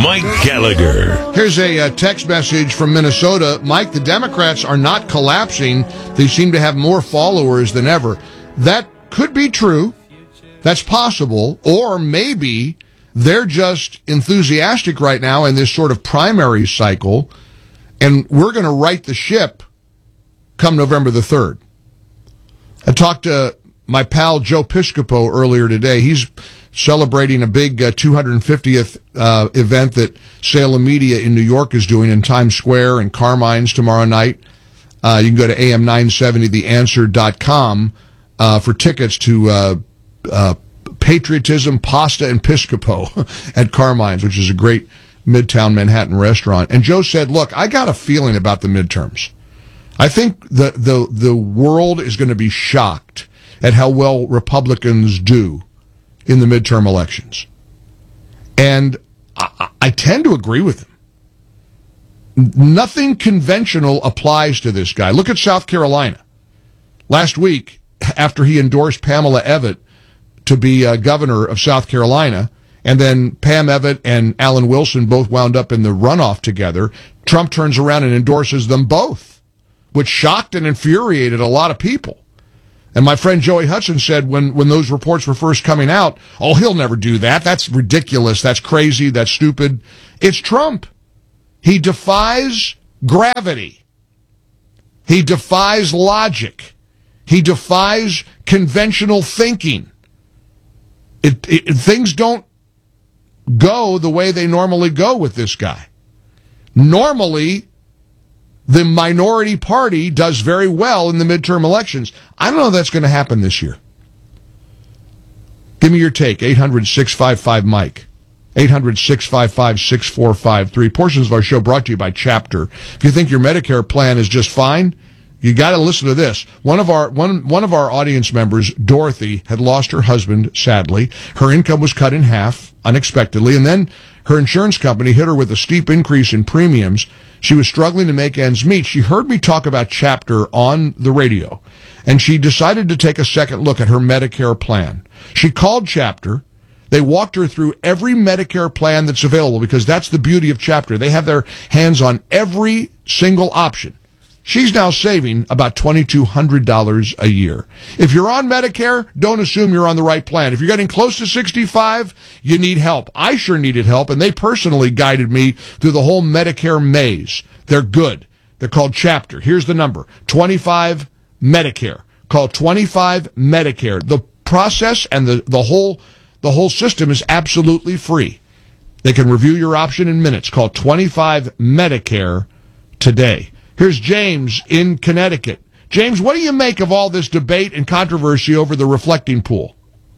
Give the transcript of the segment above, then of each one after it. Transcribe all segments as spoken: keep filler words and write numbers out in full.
Mike Gallagher. Here's a uh, text message from Minnesota. Mike, the Democrats are not collapsing. They seem to have more followers than ever. That could be true. That's possible. Or maybe they're just enthusiastic right now in this sort of primary cycle, and we're going to right the ship come November the third. I talked to my pal Joe Piscopo earlier today. He's celebrating a big uh, two hundred fiftieth uh, event that Salem Media in New York is doing in Times Square and Carmine's tomorrow night. Uh, you can go to A M nine seventy the answer dot com uh, for tickets to uh, uh, Patriotism, Pasta, and Piscopo at Carmine's, which is a great Midtown Manhattan restaurant. And Joe said, look, I got a feeling about the midterms. I think the, the, the world is going to be shocked at how well Republicans do in the midterm elections. And I, I tend to agree with him. Nothing conventional applies to this guy. Look at South Carolina. Last week, after he endorsed Pamela Evett to be uh, governor of South Carolina, and then Pam Evett and Alan Wilson both wound up in the runoff together, Trump turns around and endorses them both, which shocked and infuriated a lot of people. And my friend Joey Hudson said when, when those reports were first coming out, oh, he'll never do that. That's ridiculous. That's crazy. That's stupid. It's Trump. He defies gravity. He defies logic. He defies conventional thinking. It, it, things don't go the way they normally go with this guy. Normally, the minority party does very well in the midterm elections. I don't know if that's going to happen this year. Give me your take. eight hundred, six five five, Mike. eight hundred, six five five, six four five three. Portions of our show brought to you by Chapter. If you think your Medicare plan is just fine, you got to listen to this. One of our one one of our audience members, Dorothy, had lost her husband, sadly. Her income was cut in half unexpectedly, and then her insurance company hit her with a steep increase in premiums. She was struggling to make ends meet. She heard me talk about Chapter on the radio, and she decided to take a second look at her Medicare plan. She called Chapter. They walked her through every Medicare plan that's available, because that's the beauty of Chapter. They have their hands on every single option. She's now saving about two thousand two hundred dollars a year. If you're on Medicare, don't assume you're on the right plan. If you're getting close to sixty-five, you need help. I sure needed help, and they personally guided me through the whole Medicare maze. They're good. They're called Chapter. Here's the number, twenty-five Medicare. Call twenty-five Medicare. The process and the, the whole the whole system is absolutely free. They can review your option in minutes. Call twenty-five Medicare today. Here's James in Connecticut. James, what do you make of all this debate and controversy over the reflecting pool?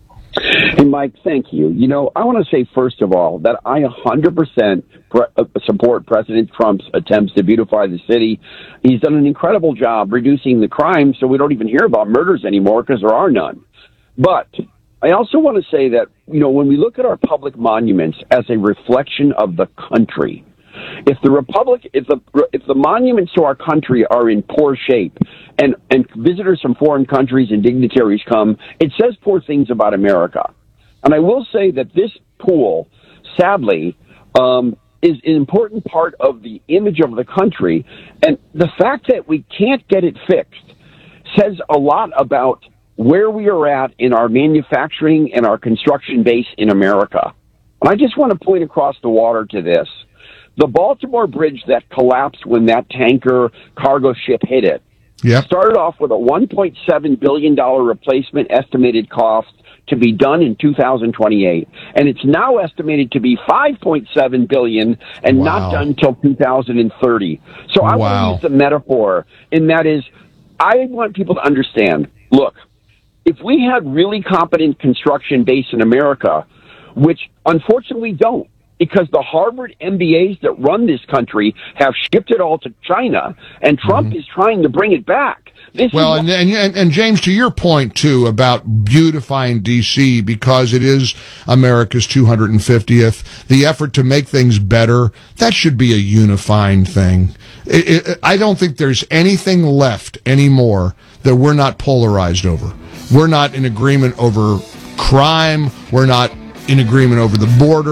Hey, Mike, thank you. You know, I want to say, first of all, that I one hundred percent pre- support President Trump's attempts to beautify the city. He's done an incredible job reducing the crime, so we don't even hear about murders anymore because there are none. But I also want to say that, you know, when we look at our public monuments as a reflection of the country, If the republic, if the if the monuments to our country are in poor shape, and and visitors from foreign countries and dignitaries come, it says poor things about America. And I will say that this pool, sadly, um, is an important part of the image of the country. And the fact that we can't get it fixed says a lot about where we are at in our manufacturing and our construction base in America. And I just want to point across the water to this. The Baltimore Bridge that collapsed when that tanker cargo ship hit it yep. started off with a one point seven billion dollars replacement estimated cost to be done in two thousand twenty-eight. And it's now estimated to be five point seven billion dollars and wow. not done until two thousand thirty. So I wow. want to use the metaphor, and that is, I want people to understand, look, if we had really competent construction base in America, which unfortunately don't, because the Harvard M B As that run this country have shipped it all to China, and Trump mm-hmm. is trying to bring it back. This well, and, and and James, to your point, too, about beautifying D C, because it is America's two hundred fiftieth, the effort to make things better, that should be a unifying thing. It, it, I don't think there's anything left anymore that we're not polarized over. We're not in agreement over crime. We're not in agreement over the border.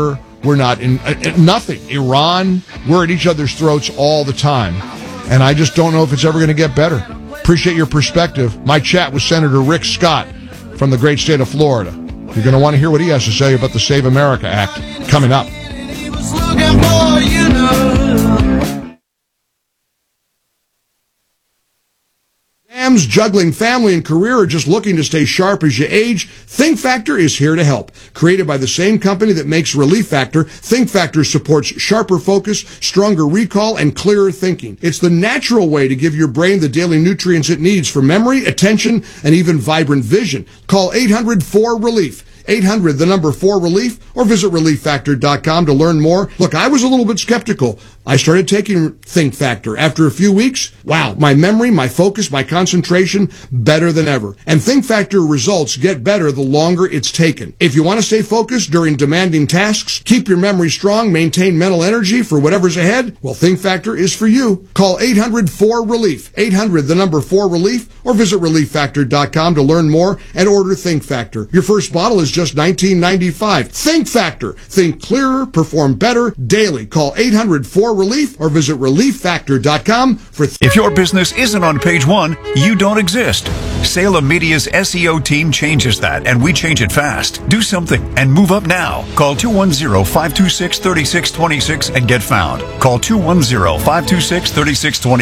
We're not in uh, nothing. Iran, we're at each other's throats all the time. And I just don't know if it's ever going to get better. Appreciate your perspective. My chat with Senator Rick Scott from the great state of Florida. You're going to want to hear what he has to say about the Save America Act coming up. Jams, juggling family and career, or just looking to stay sharp as you age? Think Factor is here to help. Created by the same company that makes Relief Factor, Think Factor supports sharper focus, stronger recall, and clearer thinking. It's the natural way to give your brain the daily nutrients it needs for memory, attention, and even vibrant vision. Call eight hundred four relief. eight hundred, the number four relief, or visit relief factor dot com to learn more. Look, I was a little bit skeptical. I started taking Think Factor. After a few weeks, wow, my memory, my focus, my concentration, better than ever. And Think Factor results get better the longer it's taken. If you want to stay focused during demanding tasks, keep your memory strong, maintain mental energy for whatever's ahead, well, Think Factor is for you. Call eight hundred four relief. eight hundred, the number four relief, or visit relief factor dot com to learn more and order Think Factor. Your first bottle is just nineteen ninety-five. Think Factor. Think clearer, perform better daily. Call eight hundred four relief or visit relief factor dot com for th- If your business isn't on page one, you don't exist. Salem Media's S E O team changes that, and we change it fast. Do something and move up now. Call two one zero, five two six, three six two six and get found. Call two one zero, five two six, three six two six.